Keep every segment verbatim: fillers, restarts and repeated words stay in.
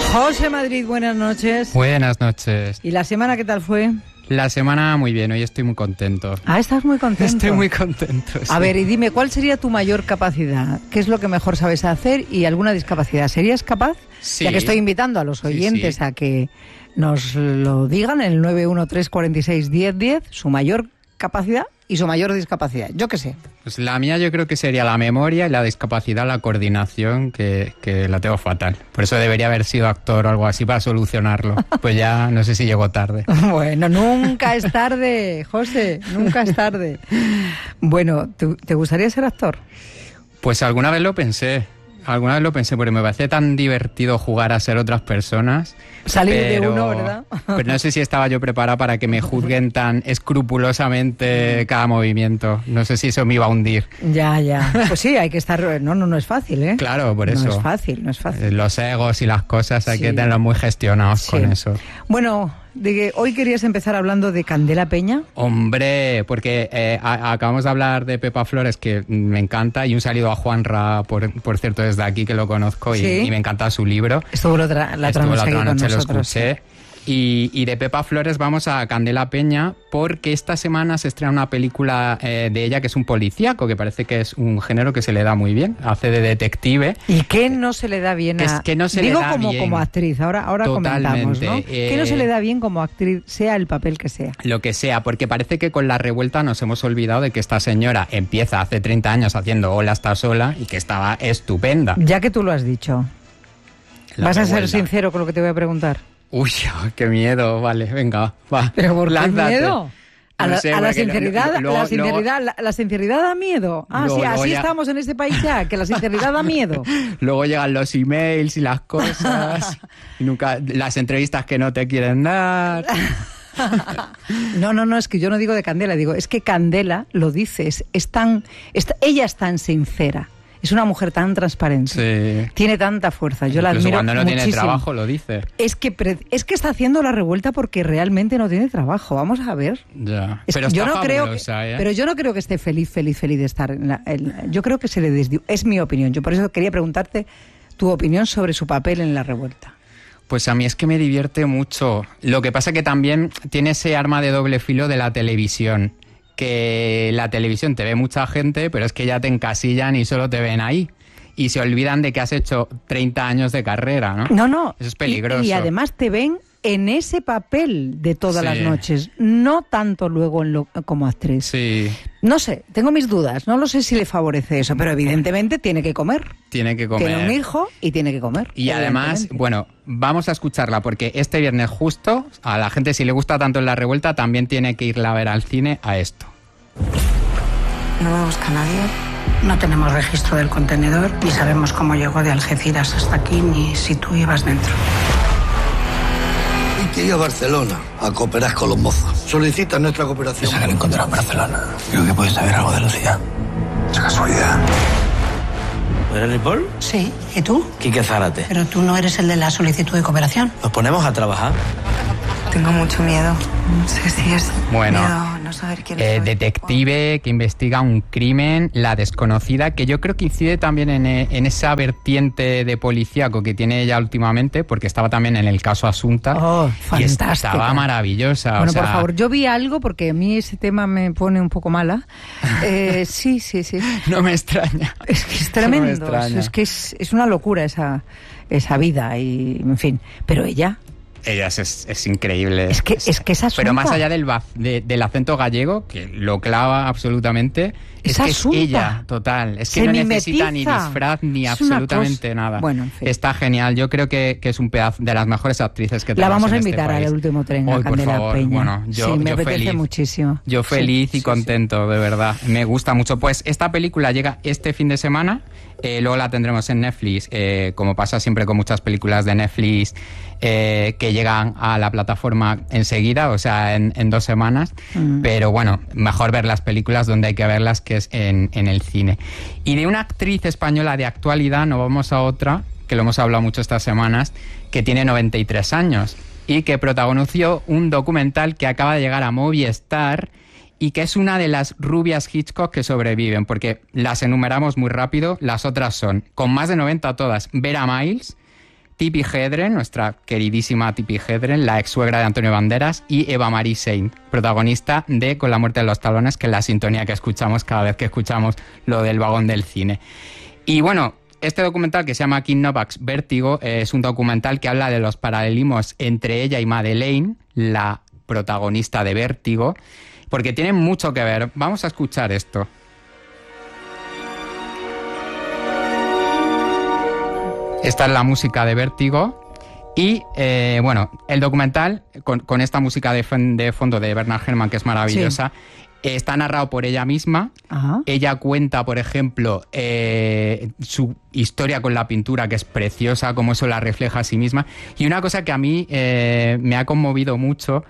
José Madrid, buenas noches. Buenas noches. ¿Y la semana qué tal fue? La semana muy bien, hoy estoy muy contento. Ah, estás muy contento. Estoy muy contento, sí. A ver, y dime, ¿cuál sería tu mayor capacidad? ¿Qué es lo que mejor sabes hacer y alguna discapacidad? ¿Serías capaz? Sí. Ya que estoy invitando a los oyentes sí, sí. a que nos lo digan en el nueve uno tres cuatro seis uno cero uno cero, su mayor capacidad y su mayor discapacidad. Yo qué sé. Pues la mía yo creo que sería la memoria y la discapacidad, la coordinación, que, que la tengo fatal. Por eso debería haber sido actor o algo así para solucionarlo. Pues ya no sé si llegó tarde. Bueno, nunca es tarde, José, nunca es tarde. Bueno, ¿te, te gustaría ser actor? Pues alguna vez lo pensé. Alguna vez lo pensé, porque me parece tan divertido jugar a ser otras personas. Salir pero, de uno, ¿verdad? Pero no sé si estaba yo preparada para que me juzguen tan escrupulosamente cada movimiento. No sé si eso me iba a hundir. Ya, ya. Pues sí, hay que estar... No, no, no es fácil, ¿eh? Claro, por eso. No es fácil, no es fácil. Los egos y las cosas hay sí. que tenerlos muy gestionados sí. con eso. Bueno, de que hoy querías empezar hablando de Candela Peña. Hombre, porque eh, a, acabamos de hablar de Pepa Flores, que me encanta, y un saludo a Juanra, por, por cierto, desde aquí, que lo conozco, y, ¿Sí? y me encanta su libro. Estuvo la otra, la Estuvo la otra noche, con lo nosotros, escuché. Sí. Y, y de Pepa Flores vamos a Candela Peña, porque esta semana se estrena una película eh, de ella que es un policíaco, que parece que es un género que se le da muy bien, hace de detective. ¿Y qué no se le da bien a...? Es que no se Digo le da como, bien. como actriz, ahora, ahora comentamos, ¿no? Eh, ¿Qué no se le da bien como actriz, sea el papel que sea? Lo que sea, porque parece que con la revuelta nos hemos olvidado de que esta señora empieza hace treinta años haciendo Hola, está sola, y que estaba estupenda. Ya que tú lo has dicho, La ¿vas revuelta. a ser sincero con lo que te voy a preguntar? Uy, qué miedo, vale, venga, va. ¿Pero por qué lánzate. miedo? A la, No sé, a la porque sinceridad, lo- lo- la, lo- sinceridad la, la sinceridad da miedo. Ah, Luego- sí, luego así ya- estamos en este país ya, que la sinceridad da miedo. Luego llegan los emails y las cosas, y nunca las entrevistas que no te quieren dar. No, no, no, es que yo no digo de Candela, digo, es que Candela lo dice, es, es tan, es, ella es tan sincera. Es una mujer tan transparente. Sí. Tiene tanta fuerza. Yo la Incluso admiro cuando no muchísimo. tiene trabajo lo dice. Es que, pre- es que está haciendo la revuelta porque realmente no tiene trabajo. Vamos a ver. Ya. Es Pero que está yo no creo que, fabulosa, ¿eh? pero yo no creo que esté feliz, feliz, feliz de estar en la, en- yo creo que se le desdiu... Es mi opinión. Yo por eso quería preguntarte tu opinión sobre su papel en la revuelta. Pues a mí es que me divierte mucho. Lo que pasa que también tiene ese arma de doble filo de la televisión. Que la televisión te ve mucha gente, pero es que ya te encasillan y solo te ven ahí. Y se olvidan de que has hecho treinta años de carrera, ¿no? No, no. Eso es peligroso. Y, y además te ven en ese papel de todas Sí. las noches, no tanto luego en lo, como actriz. Sí, No sé, tengo mis dudas, no lo sé si le favorece eso, pero evidentemente tiene que comer. tiene que comer. Tiene un hijo y tiene que comer. Y además, evidentemente. bueno, vamos a escucharla porque este viernes justo, a la gente si le gusta tanto La Revuelta, también tiene que irla a ver al cine a esto. No me busca nadie. No tenemos registro del contenedor, ni sabemos cómo llegó de Algeciras hasta aquí, ni si tú ibas dentro. Y que ir a Barcelona a cooperar con los mozos. Solicita nuestra cooperación. Esa que lo encontrado en Barcelona. Creo que puedes saber algo de Lucía. Esa casualidad. ¿Eres Ripoll? Sí, ¿y tú? Quique Zárate. Pero tú no eres el de la solicitud de cooperación. Nos ponemos a trabajar. Tengo mucho miedo. No sé si es Bueno, miedo no saber quién Eh, soy. detective que investiga un crimen, La Desconocida, que yo creo que incide también en, eh, en esa vertiente de policíaco que tiene ella últimamente, porque estaba también en el caso Asunta. Oh, y fantástica. estaba maravillosa. Bueno, o sea, por favor, yo vi algo porque a mí ese tema me pone un poco mala. Eh, sí, sí, sí. no me extraña. Es que es No me tremendo. es, extraña. es que es, es una locura esa, esa vida y, en fin. Pero ella, Ella es, es, es increíble. es que es que es Asunta. Pero más allá del, baz- de- del acento gallego, que lo clava absolutamente, es, Es que es Asunta. ella, total. Es que Se no necesita ni mimetiza. disfraz ni Es una absolutamente cosa- nada. Bueno, en fin. Está genial. Yo creo que, que es un pedazo de las mejores actrices que La tenemos vamos a en este invitar país. al último tren a Hoy, por Candela favor. Peña. Bueno, yo, sí, me yo apetece feliz. muchísimo. Yo Sí, feliz y sí, contento, de verdad. Me gusta mucho. Pues esta película llega este fin de semana. Eh, luego la tendremos en Netflix, eh, como pasa siempre con muchas películas de Netflix eh, que llegan a la plataforma enseguida, o sea, en, en dos semanas. Mm. Pero bueno, mejor ver las películas donde hay que verlas, que es en, en el cine. Y de una actriz española de actualidad nos vamos a otra, que lo hemos hablado mucho estas semanas, que tiene noventa y tres años y que protagonizó un documental que acaba de llegar a Movistar y que es una de las rubias Hitchcock que sobreviven, porque las enumeramos muy rápido. Las otras son, con más de noventa todas, Vera Miles, Tippi Hedren, nuestra queridísima Tippi Hedren, la ex suegra de Antonio Banderas, y Eva Marie Saint, protagonista de Con la muerte de los talones, que es la sintonía que escuchamos cada vez que escuchamos lo del vagón del cine. Y bueno, este documental, que se llama Kim Novak's Vértigo, es un documental que habla de los paralelismos entre ella y Madeleine, la protagonista de Vértigo, porque tienen mucho que ver. Vamos a escuchar esto. Esta es la música de Vértigo y, eh, bueno, el documental, con, con esta música de, de fondo de Bernard Herrmann, que es maravillosa, sí. Está narrado por ella misma. Ajá. Ella cuenta, por ejemplo, eh, su historia con la pintura, que es preciosa, cómo eso la refleja a sí misma. Y una cosa que a mí eh, me ha conmovido mucho,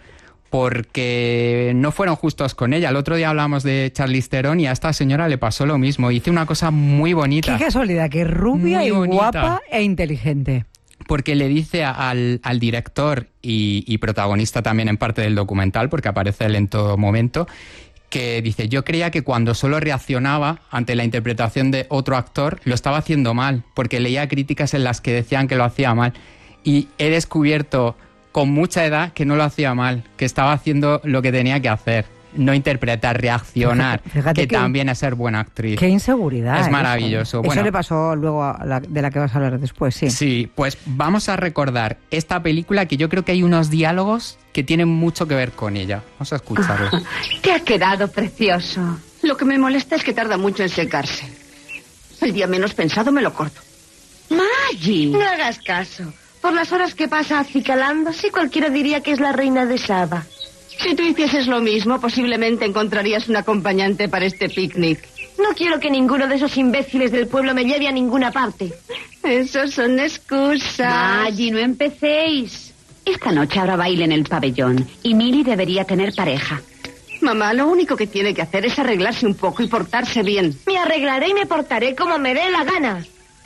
porque no fueron justos con ella. El otro día hablábamos de Charlize Theron y a esta señora le pasó lo mismo. Hice una cosa muy bonita. Qué casualidad, que es rubia y guapa e inteligente. Porque le dice al, al director y, y protagonista también en parte del documental, porque aparece él en todo momento, que dice, yo creía que cuando solo reaccionaba ante la interpretación de otro actor, lo estaba haciendo mal, porque leía críticas en las que decían que lo hacía mal. Y he descubierto con mucha edad que no lo hacía mal, que estaba haciendo lo que tenía que hacer. No interpretar, reaccionar, fíjate, fíjate que, que también es ser buena actriz. Qué inseguridad. Es maravilloso. Eso, bueno, eso le pasó luego a la, de la que vas a hablar después, sí. Sí, pues vamos a recordar esta película, que yo creo que hay unos diálogos que tienen mucho que ver con ella. Vamos a escucharlos. Te ha quedado precioso. Lo que me molesta es que tarda mucho en secarse. El día menos pensado me lo corto. Maggie, no hagas caso. Por las horas que pasa acicalándose, cualquiera diría que es la reina de Saba. Si tú hicieses lo mismo, posiblemente encontrarías un acompañante para este picnic. No quiero que ninguno de esos imbéciles del pueblo me lleve a ninguna parte. Esos son excusas. Allí no empecéis. Esta noche habrá baile en el pabellón y Millie debería tener pareja. Mamá, lo único que tiene que hacer es arreglarse un poco y portarse bien. Me arreglaré y me portaré como me dé la gana.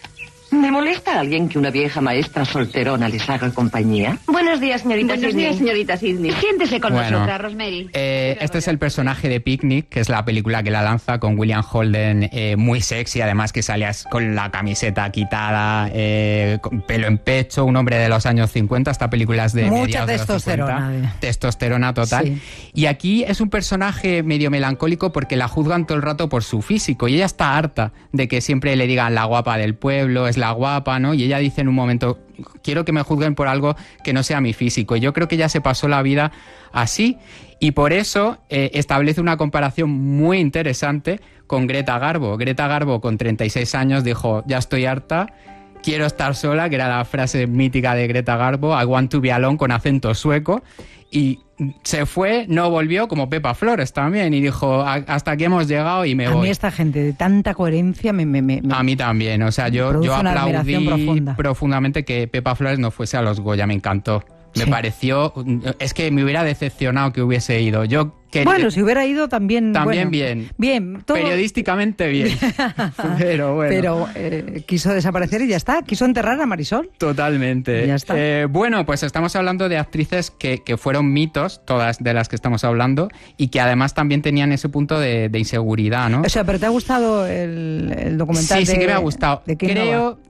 ¿Me molesta a alguien que una vieja maestra solterona les haga compañía? Buenos días, señorita Buenos Sidney. días, señorita Sidney. Siéntese con bueno, nosotras, Rosemary. Eh, este es el personaje de Picnic, que es la película que la lanza con William Holden, eh, muy sexy, además que salías con la camiseta quitada, eh, con pelo en pecho, un hombre de los años cincuenta. Esta película es de mucha mediados de los testosterona. cincuenta. Testosterona total. Sí. Y aquí es un personaje medio melancólico porque la juzgan todo el rato por su físico y ella está harta de que siempre le digan la guapa del pueblo, es la guapa, ¿no? Y ella dice en un momento, quiero que me juzguen por algo que no sea mi físico. Y yo creo que ella se pasó la vida así y por eso eh, establece una comparación muy interesante con Greta Garbo. Greta Garbo con treinta y seis años dijo, ya estoy harta, quiero estar sola, que era la frase mítica de Greta Garbo, I want to be alone, con acento sueco, y se fue, no volvió, como Pepa Flores también, y dijo, hasta aquí hemos llegado y me a voy. A mí esta gente de tanta coherencia me... me, me a mí también, o sea, yo, yo aplaudí profundamente que Pepa Flores no fuese a los Goya, me encantó. Me sí. pareció... Es que me hubiera decepcionado que hubiese ido. Yo quería, bueno, si hubiera ido también... También bueno, bien. Bien. Todo... Periodísticamente bien. Pero bueno. Pero eh, quiso desaparecer y ya está. Quiso enterrar a Marisol. Totalmente. Y ya está. Eh, bueno, pues estamos hablando de actrices que, que fueron mitos, todas de las que estamos hablando, y que además también tenían ese punto de, de inseguridad, ¿no? O sea, ¿pero te ha gustado el, el documental? Sí, de, sí que me ha gustado. ¿De Creo... Nova?